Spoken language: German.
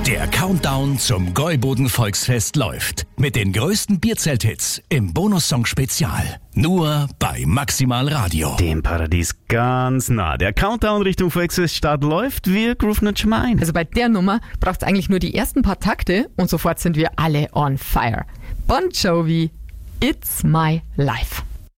Der Countdown zum Gäuboden Volksfest läuft. Mit den größten Bierzelt-Hits im Bonussong-Spezial. Nur bei Maximal Radio. Dem Paradies ganz nah. Der Countdown Richtung Volksfeststart läuft. Wir grooven uns schon mal ein. Also bei der Nummer braucht es eigentlich nur die ersten paar Takte und sofort sind wir alle on fire. Bon Jovi, It's My Life.